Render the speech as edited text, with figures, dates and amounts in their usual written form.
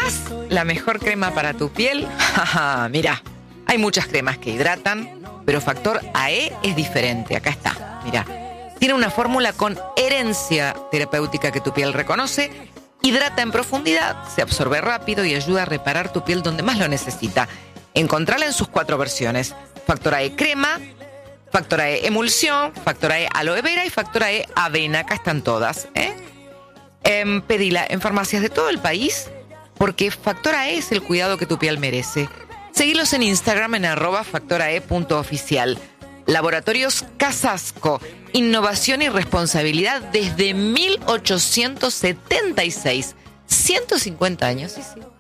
¿Buscas la mejor crema para tu piel? Mira, hay muchas cremas que hidratan, pero Factor AE es diferente. Acá está, mira. Tiene una fórmula con herencia terapéutica que tu piel reconoce, hidrata en profundidad, se absorbe rápido y ayuda a reparar tu piel donde más lo necesita. Encontrala en sus 4 versiones. Factor AE crema, Factor AE emulsión, Factor AE aloe vera y Factor AE avena. Acá están todas, pedila en farmacias de todo el país, porque Factor AE es el cuidado que tu piel merece. Seguilos en Instagram en @factorae.oficial. Laboratorios Casasco, innovación y responsabilidad desde 1876. 150 años, sí.